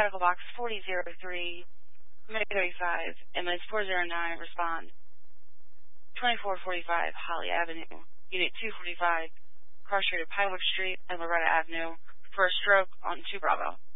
medical box 4003, Med 35, MS 409, respond. 2445 Holly Avenue, Unit 245, incarcerated Pinewood Street and Loretta Avenue, for a stroke on 2 Bravo.